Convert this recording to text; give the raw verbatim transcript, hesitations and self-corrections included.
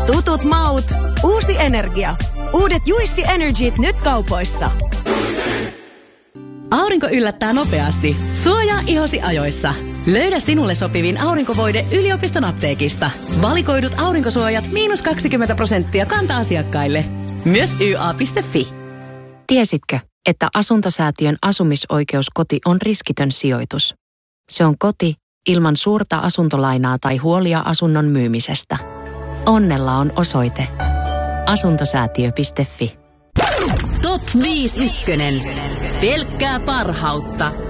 Tutut maut, uusi energia. Uudet Juicy Energyt nyt kaupoissa. Aurinko yllättää nopeasti. Suojaa ihosi ajoissa. Löydä sinulle sopivin aurinkovoide yliopiston apteekista. Valikoidut aurinkosuojat miinus kaksikymmentä prosenttia kanta-asiakkaille. Myös y a piste f i. Tiesitkö, että Asuntosäätiön asumisoikeuskoti on riskitön sijoitus? Se on koti ilman suurta asuntolainaa tai huolia asunnon myymisestä. Onnella on osoite asuntosäätiö piste f i. Top viisi ykkönen. Pelkkää parhautta.